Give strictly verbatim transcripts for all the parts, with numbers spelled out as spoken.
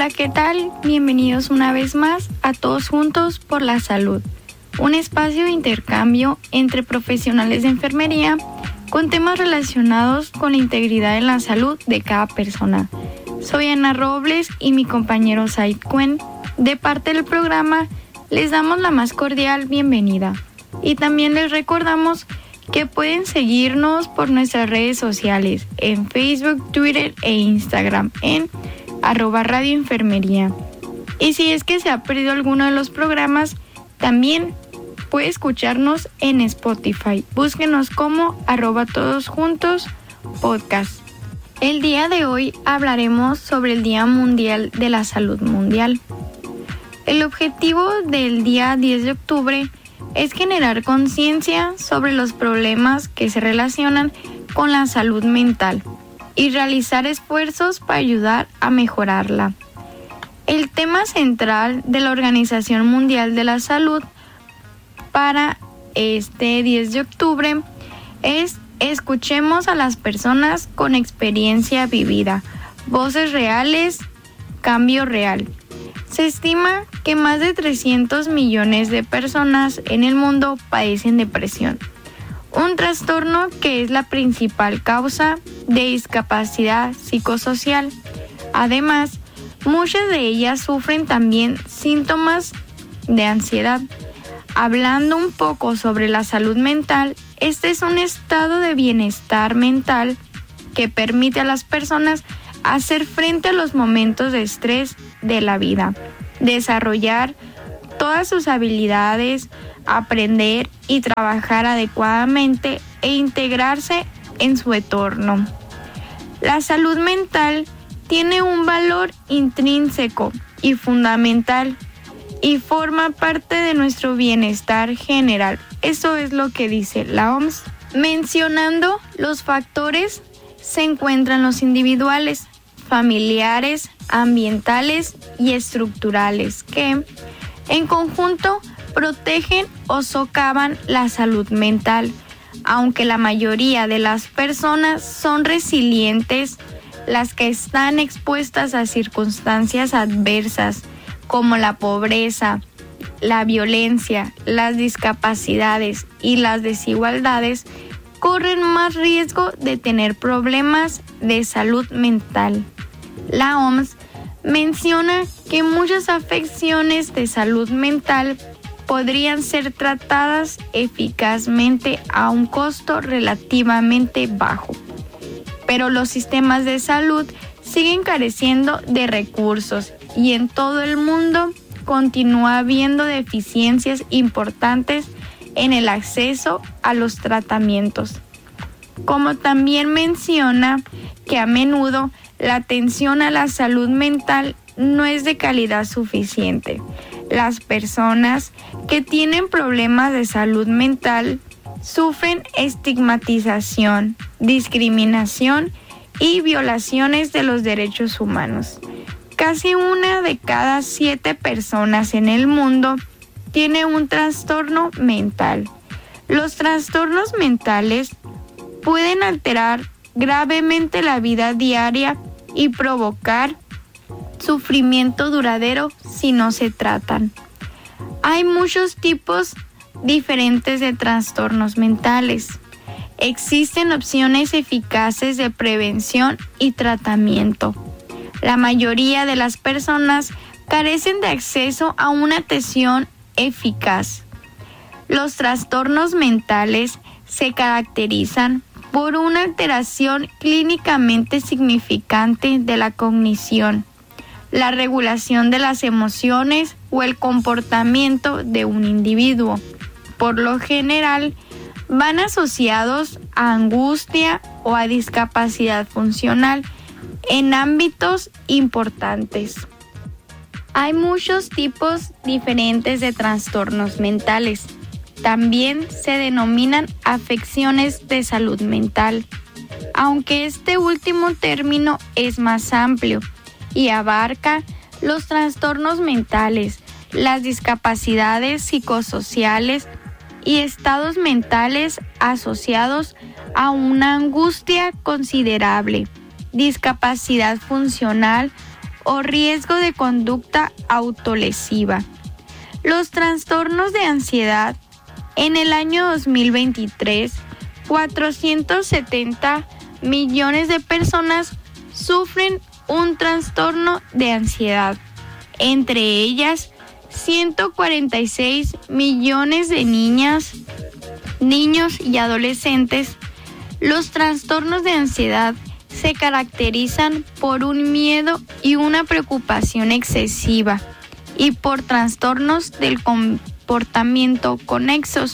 Hola, ¿qué tal? Bienvenidos una vez más a Todos Juntos por la Salud, un espacio de intercambio entre profesionales de enfermería con temas relacionados con la integridad en la salud de cada persona. Soy Ana Robles y mi compañero Said Cuen. De parte del programa, les damos la más cordial bienvenida y también les recordamos que pueden seguirnos por nuestras redes sociales en Facebook, Twitter e Instagram en arroba Radio Enfermería. Y si es que se ha perdido alguno de los programas, también puede escucharnos en Spotify. Búsquenos como arroba todos juntos podcast. El día de hoy hablaremos sobre el Día Mundial de la Salud Mundial. El objetivo del día diez de octubre es generar conciencia sobre los problemas que se relacionan con la salud mental y realizar esfuerzos para ayudar a mejorarla. El tema central de la Organización Mundial de la Salud para este diez de octubre es escuchemos a las personas con experiencia vivida, voces reales, cambio real. Se estima que más de trescientos millones de personas en el mundo padecen depresión, un trastorno que es la principal causa de discapacidad psicosocial. Además, muchas de ellas sufren también síntomas de ansiedad. Hablando un poco sobre la salud mental, este es un estado de bienestar mental que permite a las personas hacer frente a los momentos de estrés de la vida, desarrollar todas sus habilidades, aprender y trabajar adecuadamente e integrarse en su entorno. La salud mental tiene un valor intrínseco y fundamental y forma parte de nuestro bienestar general. Eso es lo que dice la O M S. Mencionando los factores, se encuentran los individuales, familiares, ambientales y estructurales que, en conjunto, protegen o socavan la salud mental. Aunque la mayoría de las personas son resilientes, las que están expuestas a circunstancias adversas como la pobreza, la violencia, las discapacidades y las desigualdades, corren más riesgo de tener problemas de salud mental. La O M S menciona que muchas afecciones de salud mental podrían ser tratadas eficazmente a un costo relativamente bajo, pero los sistemas de salud siguen careciendo de recursos y en todo el mundo continúa habiendo deficiencias importantes en el acceso a los tratamientos. Como también menciona que a menudo la atención a la salud mental no es de calidad suficiente. Las personas que tienen problemas de salud mental sufren estigmatización, discriminación y violaciones de los derechos humanos. Casi una de cada siete personas en el mundo tiene un trastorno mental. Los trastornos mentales pueden alterar gravemente la vida diaria y provocar sufrimiento duradero si no se tratan. Hay muchos tipos diferentes de trastornos mentales. Existen opciones eficaces de prevención y tratamiento. La mayoría de las personas carecen de acceso a una atención eficaz. Los trastornos mentales se caracterizan por una alteración clínicamente significante de la cognición, la regulación de las emociones o el comportamiento de un individuo. Por lo general, van asociados a angustia o a discapacidad funcional en ámbitos importantes. Hay muchos tipos diferentes de trastornos mentales. También se denominan afecciones de salud mental, aunque este último término es más amplio y abarca los trastornos mentales, las discapacidades psicosociales y estados mentales asociados a una angustia considerable, discapacidad funcional o riesgo de conducta autolesiva. Los trastornos de ansiedad. En el año dos mil veintitrés, cuatrocientos setenta millones de personas sufren un trastorno de ansiedad. Entre ellas, ciento cuarenta y seis millones de niñas, niños y adolescentes. Los trastornos de ansiedad se caracterizan por un miedo y una preocupación excesiva y por trastornos del comportamiento conexos.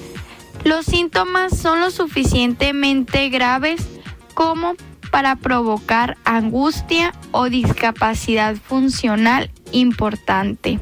Los síntomas son lo suficientemente graves como para provocar angustia o discapacidad funcional importante.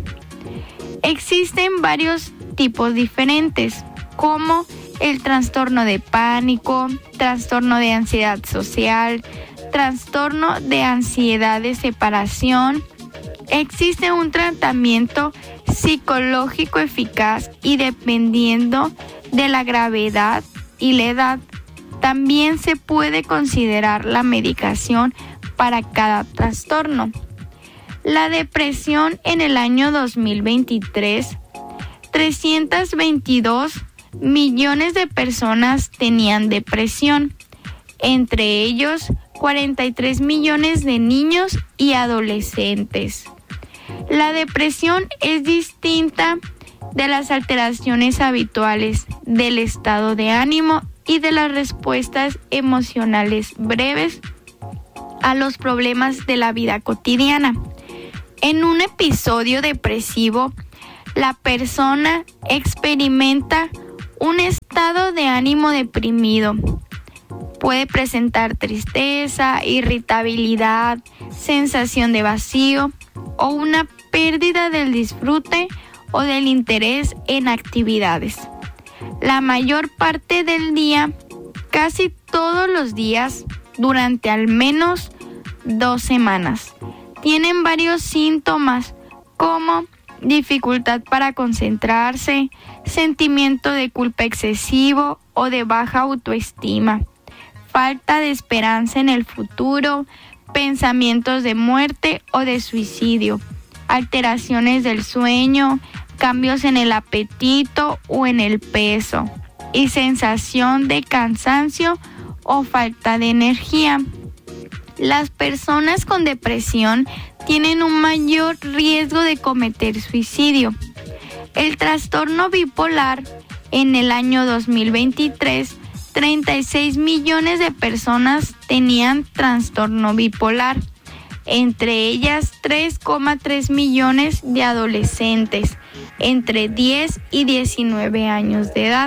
Existen varios tipos diferentes, como el trastorno de pánico, trastorno de ansiedad social, trastorno de ansiedad de separación. Existe un tratamiento psicológico eficaz y dependiendo de la gravedad y la edad, también se puede considerar la medicación para cada trastorno. La depresión en el año dos mil veintitrés, trescientos veintidós millones de personas tenían depresión, entre ellos cuarenta y tres millones de niños y adolescentes. La depresión es distinta de las alteraciones habituales del estado de ánimo y de las respuestas emocionales breves a los problemas de la vida cotidiana. En un episodio depresivo, la persona experimenta un estado de ánimo deprimido. Puede presentar tristeza, irritabilidad, sensación de vacío o una pérdida del disfrute o del interés en actividades. La mayor parte del día, casi todos los días, durante al menos dos semanas, tienen varios síntomas como dificultad para concentrarse, sentimiento de culpa excesivo o de baja autoestima, falta de esperanza en el futuro, pensamientos de muerte o de suicidio, alteraciones del sueño, cambios en el apetito o en el peso y sensación de cansancio o falta de energía. Las personas con depresión tienen un mayor riesgo de cometer suicidio. El trastorno bipolar, en el año dos mil veintitrés, treinta y seis millones de personas tenían trastorno bipolar, entre ellas tres coma tres millones de adolescentes entre diez y diecinueve años de edad.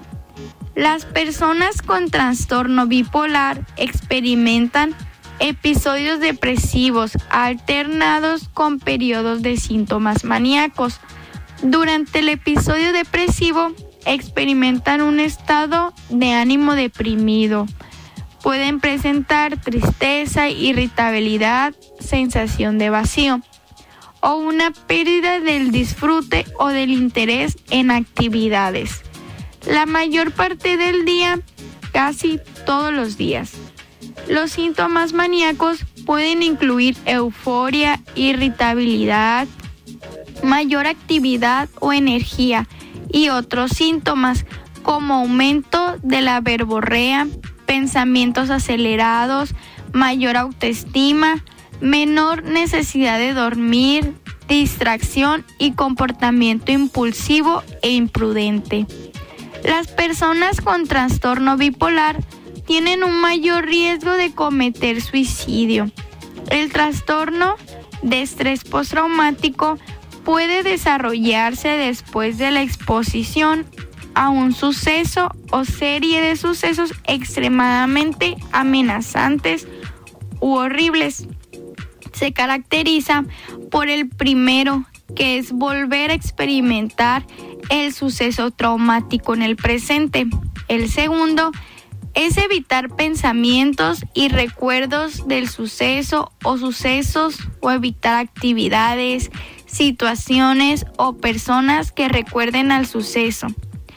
Las personas con trastorno bipolar experimentan episodios depresivos alternados con periodos de síntomas maníacos. Durante el episodio depresivo experimentan un estado de ánimo deprimido. Pueden presentar tristeza, irritabilidad, sensación de vacío o una pérdida del disfrute o del interés en actividades. La mayor parte del día, casi todos los días. Los síntomas maníacos pueden incluir euforia, irritabilidad, mayor actividad o energía y otros síntomas como aumento de la verborrea, pensamientos acelerados, mayor autoestima, menor necesidad de dormir, distracción y comportamiento impulsivo e imprudente. Las personas con trastorno bipolar tienen un mayor riesgo de cometer suicidio. El trastorno de estrés postraumático puede desarrollarse después de la exposición a un suceso o serie de sucesos extremadamente amenazantes u horribles. Se caracteriza por el primero, que es volver a experimentar el suceso traumático en el presente. El segundo es evitar pensamientos y recuerdos del suceso o sucesos o evitar actividades, situaciones o personas que recuerden al suceso.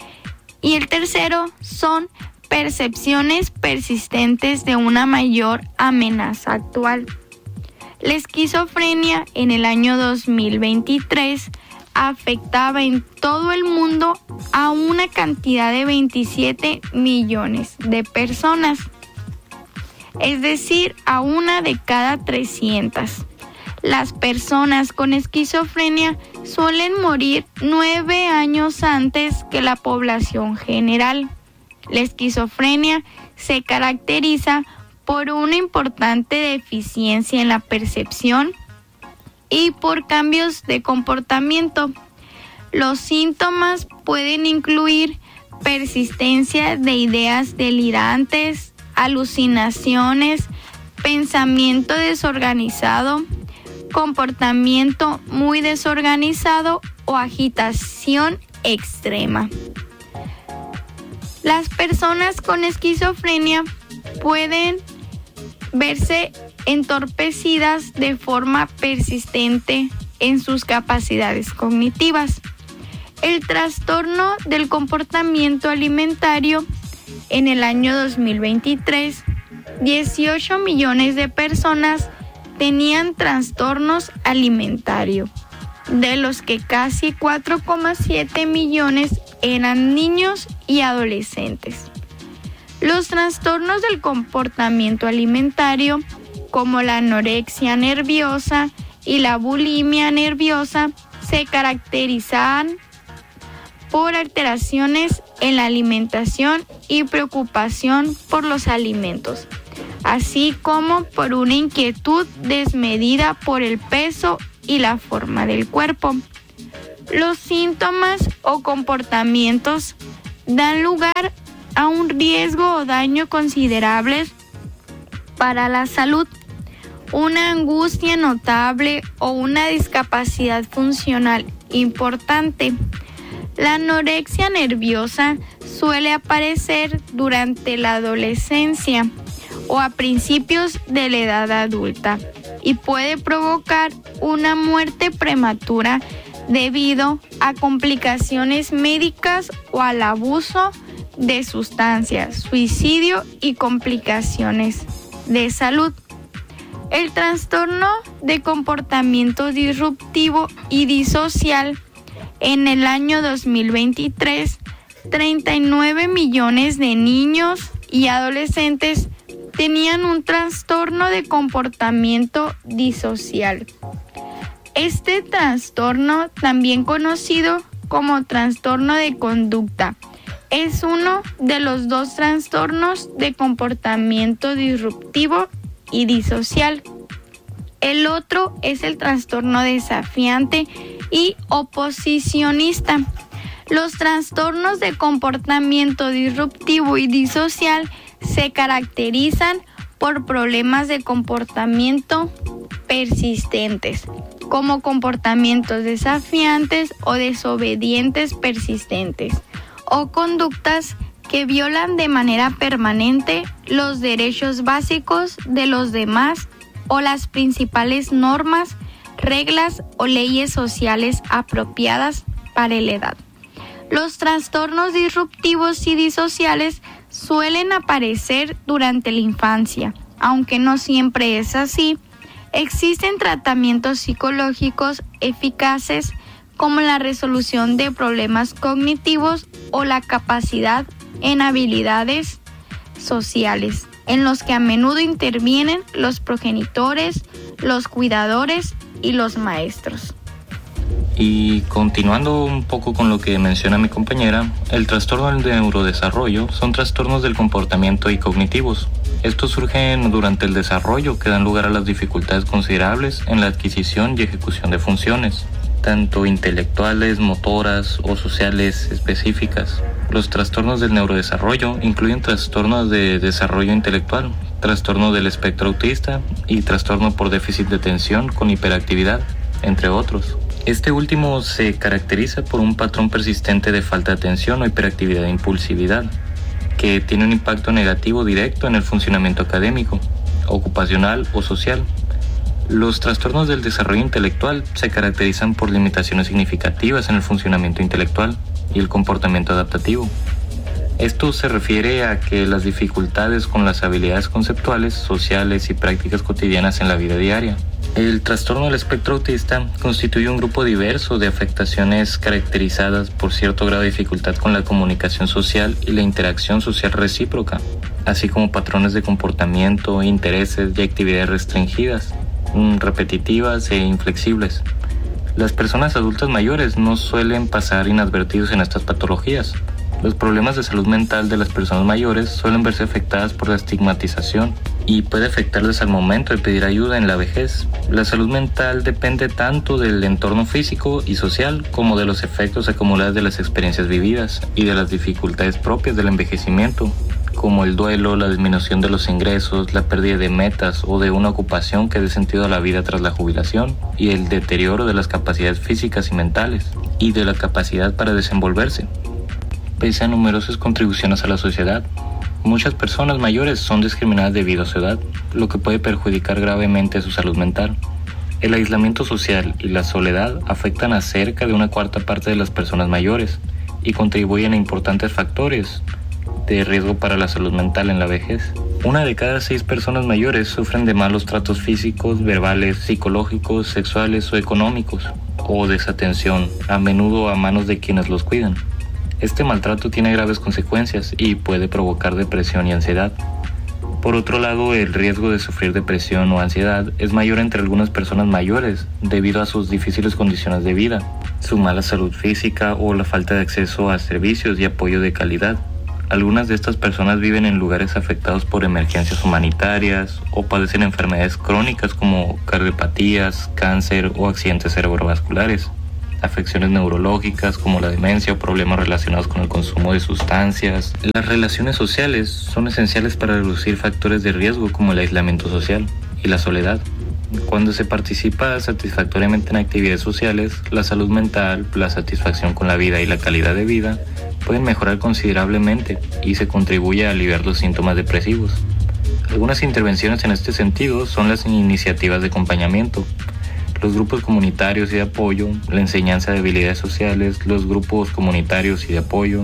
Y el tercero son percepciones persistentes de una mayor amenaza actual. La esquizofrenia en el año dos mil veintitrés afectaba en todo el mundo a una cantidad de veintisiete millones de personas, es decir, a una de cada trescientas. Las personas con esquizofrenia suelen morir nueve años antes que la población general. La esquizofrenia se caracteriza por una importante deficiencia en la percepción y por cambios de comportamiento. Los síntomas pueden incluir persistencia de ideas delirantes, alucinaciones, pensamiento desorganizado, comportamiento muy desorganizado o agitación extrema. Las personas con esquizofrenia pueden verse entorpecidas de forma persistente en sus capacidades cognitivas. El trastorno del comportamiento alimentario en el año dos mil veintitrés, dieciocho millones de personas tenían trastornos alimentarios, de los que casi cuatro coma siete millones eran niños y adolescentes. Los trastornos del comportamiento alimentario, como la anorexia nerviosa y la bulimia nerviosa, se caracterizan por alteraciones en la alimentación y preocupación por los alimentos, así como por una inquietud desmedida por el peso y la forma del cuerpo. Los síntomas o comportamientos dan lugar a un riesgo o daño considerables para la salud, una angustia notable o una discapacidad funcional importante. La anorexia nerviosa suele aparecer durante la adolescencia o a principios de la edad adulta y puede provocar una muerte prematura debido a complicaciones médicas o al abuso de sustancias, suicidio y complicaciones de salud. El trastorno de comportamiento disruptivo y disocial en el año dos mil veintitrés, treinta y nueve millones de niños y adolescentes tenían un trastorno de comportamiento disocial. Este trastorno, también conocido como trastorno de conducta, es uno de los dos trastornos de comportamiento disruptivo y disocial. El otro es el trastorno desafiante y oposicionista. Los trastornos de comportamiento disruptivo y disocial se caracterizan por problemas de comportamiento persistentes, como comportamientos desafiantes o desobedientes persistentes, o conductas que violan de manera permanente los derechos básicos de los demás o las principales normas, reglas o leyes sociales apropiadas para la edad. Los trastornos disruptivos y disociales suelen aparecer durante la infancia, aunque no siempre es así. Existen tratamientos psicológicos eficaces como la resolución de problemas cognitivos o la capacidad en habilidades sociales, en los que a menudo intervienen los progenitores, los cuidadores y los maestros. Y continuando un poco con lo que menciona mi compañera, el trastorno del neurodesarrollo son trastornos del comportamiento y cognitivos. Estos surgen durante el desarrollo que dan lugar a las dificultades considerables en la adquisición y ejecución de funciones, tanto intelectuales, motoras o sociales específicas. Los trastornos del neurodesarrollo incluyen trastornos de desarrollo intelectual, trastorno del espectro autista y trastorno por déficit de atención con hiperactividad, entre otros. Este último se caracteriza por un patrón persistente de falta de atención o hiperactividad e impulsividad, que tiene un impacto negativo directo en el funcionamiento académico, ocupacional o social. Los trastornos del desarrollo intelectual se caracterizan por limitaciones significativas en el funcionamiento intelectual y el comportamiento adaptativo. Esto se refiere a que las dificultades con las habilidades conceptuales, sociales y prácticas cotidianas en la vida diaria, El trastorno del espectro autista constituye un grupo diverso de afectaciones caracterizadas por cierto grado de dificultad con la comunicación social y la interacción social recíproca, así como patrones de comportamiento, intereses y actividades restringidas, repetitivas e inflexibles. Las personas adultas mayores no suelen pasar inadvertidos en estas patologías. Los problemas de salud mental de las personas mayores suelen verse afectadas por la estigmatización y puede afectarles al momento de pedir ayuda en la vejez. La salud mental depende tanto del entorno físico y social como de los efectos acumulados de las experiencias vividas y de las dificultades propias del envejecimiento, como el duelo, la disminución de los ingresos, la pérdida de metas o de una ocupación que dé sentido a la vida tras la jubilación, y el deterioro de las capacidades físicas y mentales, y de la capacidad para desenvolverse. Pese a numerosas contribuciones a la sociedad, muchas personas mayores son discriminadas debido a su edad, lo que puede perjudicar gravemente su salud mental. El aislamiento social y la soledad afectan a cerca de una cuarta parte de las personas mayores y contribuyen a importantes factores de riesgo para la salud mental en la vejez. Una de cada seis personas mayores sufren de malos tratos físicos, verbales, psicológicos, sexuales o económicos, o desatención, a menudo a manos de quienes los cuidan. Este maltrato tiene graves consecuencias y puede provocar depresión y ansiedad. Por otro lado, el riesgo de sufrir depresión o ansiedad es mayor entre algunas personas mayores debido a sus difíciles condiciones de vida, su mala salud física o la falta de acceso a servicios y apoyo de calidad. Algunas de estas personas viven en lugares afectados por emergencias humanitarias o padecen enfermedades crónicas como cardiopatías, cáncer o accidentes cerebrovasculares, afecciones neurológicas como la demencia o problemas relacionados con el consumo de sustancias. Las relaciones sociales son esenciales para reducir factores de riesgo como el aislamiento social y la soledad. Cuando se participa satisfactoriamente en actividades sociales, la salud mental, la satisfacción con la vida y la calidad de vida pueden mejorar considerablemente y se contribuye a aliviar los síntomas depresivos. Algunas intervenciones en este sentido son las iniciativas de acompañamiento, los grupos comunitarios y de apoyo, la enseñanza de habilidades sociales, los grupos comunitarios y de apoyo,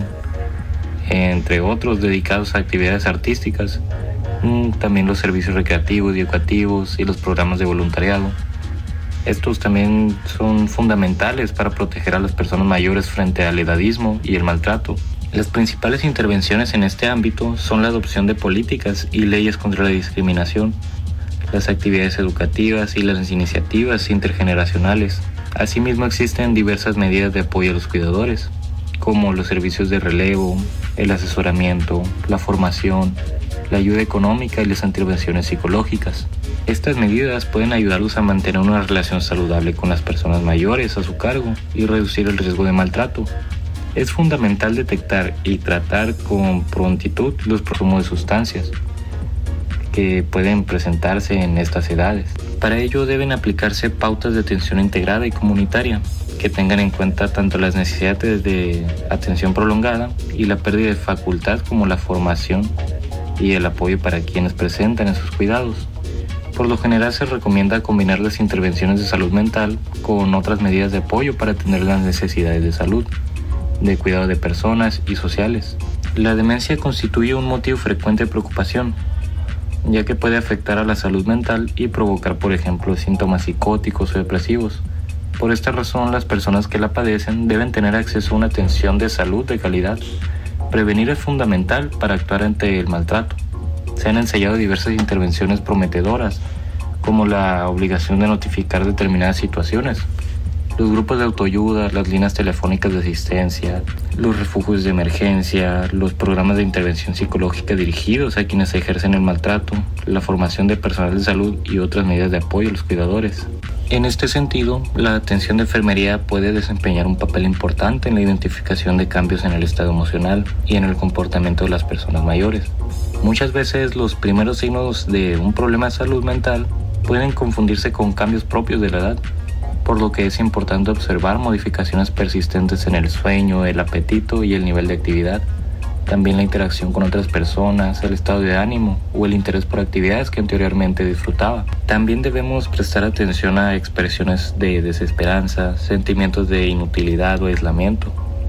entre otros dedicados a actividades artísticas, también los servicios recreativos y educativos y los programas de voluntariado. Estos también son fundamentales para proteger a las personas mayores frente al edadismo y el maltrato. Las principales intervenciones en este ámbito son la adopción de políticas y leyes contra la discriminación, las actividades educativas y las iniciativas intergeneracionales. Asimismo, existen diversas medidas de apoyo a los cuidadores, como los servicios de relevo, el asesoramiento, la formación, la ayuda económica y las intervenciones psicológicas. Estas medidas pueden ayudarlos a mantener una relación saludable con las personas mayores a su cargo y reducir el riesgo de maltrato. Es fundamental detectar y tratar con prontitud los consumos de sustancias que pueden presentarse en estas edades. Para ello deben aplicarse pautas de atención integrada y comunitaria que tengan en cuenta tanto las necesidades de atención prolongada y la pérdida de facultad como la formación y el apoyo para quienes presentan en sus cuidados. Por lo general se recomienda combinar las intervenciones de salud mental con otras medidas de apoyo para atender las necesidades de salud, de cuidado de personas y sociales. La demencia constituye un motivo frecuente de preocupación, ya que puede afectar a la salud mental y provocar, por ejemplo, síntomas psicóticos o depresivos. Por esta razón, las personas que la padecen deben tener acceso a una atención de salud de calidad. Prevenir es fundamental para actuar ante el maltrato. Se han ensayado diversas intervenciones prometedoras, como la obligación de notificar determinadas situaciones, los grupos de autoayuda, las líneas telefónicas de asistencia, los refugios de emergencia, los programas de intervención psicológica dirigidos a quienes ejercen el maltrato, la formación de personal de salud y otras medidas de apoyo a los cuidadores. En este sentido, la atención de enfermería puede desempeñar un papel importante en la identificación de cambios en el estado emocional y en el comportamiento de las personas mayores. Muchas veces los primeros signos de un problema de salud mental pueden confundirse con cambios propios de la edad, por lo que es importante observar modificaciones persistentes en el sueño, el apetito y el nivel de actividad. También la interacción con otras personas, el estado de ánimo o el interés por actividades que anteriormente disfrutaba. También debemos prestar atención a expresiones de desesperanza, sentimientos de inutilidad o aislamiento,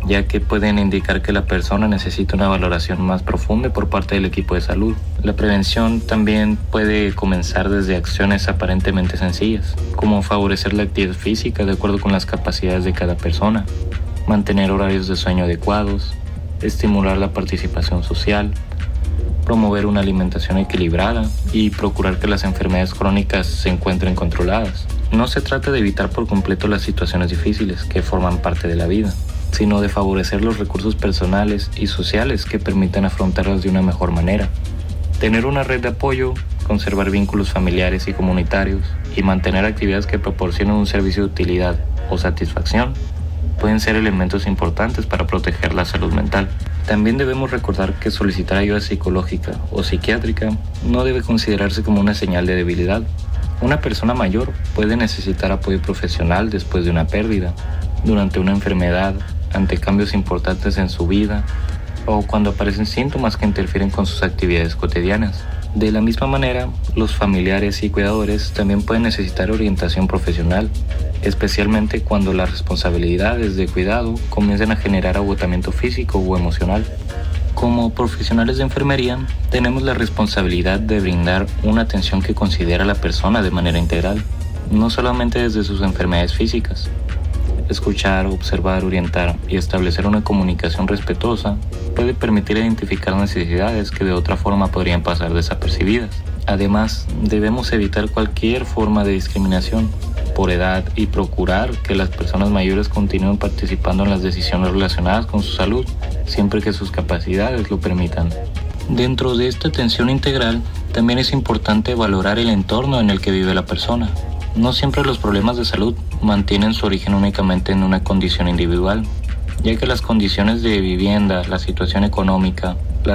ya que pueden indicar que la persona necesita una valoración más profunda por parte del equipo de salud. La prevención también puede comenzar desde acciones aparentemente sencillas, como favorecer la actividad física de acuerdo con las capacidades de cada persona, mantener horarios de sueño adecuados, estimular la participación social, promover una alimentación equilibrada y procurar que las enfermedades crónicas se encuentren controladas. No se trata de evitar por completo las situaciones difíciles que forman parte de la vida, sino de favorecer los recursos personales y sociales que permitan afrontarlas de una mejor manera. Tener una red de apoyo, conservar vínculos familiares y comunitarios y mantener actividades que proporcionen un servicio de utilidad o satisfacción pueden ser elementos importantes para proteger la salud mental. También debemos recordar que solicitar ayuda psicológica o psiquiátrica no debe considerarse como una señal de debilidad. Una persona mayor puede necesitar apoyo profesional después de una pérdida, durante una enfermedad, ante cambios importantes en su vida o cuando aparecen síntomas que interfieren con sus actividades cotidianas. De la misma manera, los familiares y cuidadores también pueden necesitar orientación profesional, especialmente cuando las responsabilidades de cuidado comiencen a generar agotamiento físico o emocional. Como profesionales de enfermería, tenemos la responsabilidad de brindar una atención que considera a la persona de manera integral, no solamente desde sus enfermedades físicas. Escuchar, observar, orientar y establecer una comunicación respetuosa puede permitir identificar necesidades que de otra forma podrían pasar desapercibidas. Además, debemos evitar cualquier forma de discriminación por edad y procurar que las personas mayores continúen participando en las decisiones relacionadas con su salud, siempre que sus capacidades lo permitan. Dentro de esta atención integral, también es importante valorar el entorno en el que vive la persona. No siempre los problemas de salud mantienen su origen únicamente en una condición individual, ya que las condiciones de vivienda, la situación económica